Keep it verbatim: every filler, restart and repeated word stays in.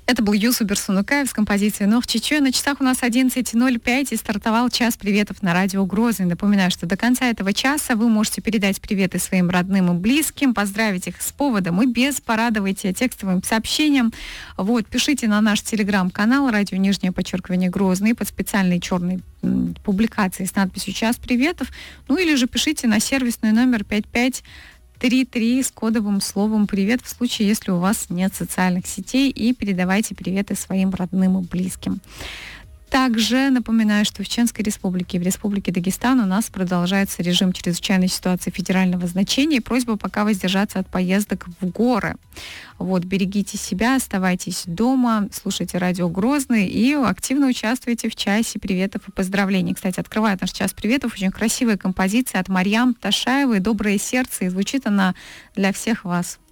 Это был Юсуп Берсунукаев с композицией «Нох Чичо». На часах у нас одиннадцать ноль пять и стартовал час приветов на радио Грозный. Напоминаю, что до конца этого часа вы можете передать приветы своим родным и близким, поздравить их с поводом и без, порадовайте текстовым сообщением. Вот, пишите на наш телеграм-канал «Радио Нижнее подчеркивание Грозный» под специальной черной м, публикацией с надписью «Час приветов». Ну или же пишите на сервисный номер пять пять три три с кодовым словом «Привет» в случае, если у вас нет социальных сетей, и передавайте приветы своим родным и близким. Также напоминаю, что в Чеченской Республике и в Республике Дагестан у нас продолжается режим чрезвычайной ситуации федерального значения и просьба пока воздержаться от поездок в горы. Вот, берегите себя, оставайтесь дома, слушайте радио Грозный и активно участвуйте в часе приветов и поздравлений. Кстати, открывает наш час приветов очень красивая композиция от Марьям Ташаевой «Доброе сердце», и звучит она для всех вас.